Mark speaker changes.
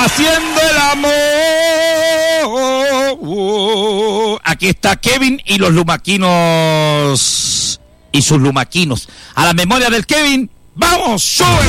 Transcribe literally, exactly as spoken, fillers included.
Speaker 1: Haciendo el amor. Aquí está Kevin y los lumaquinos y sus lumaquinos. A la memoria del Kevin, ¡vamos! ¡Sube!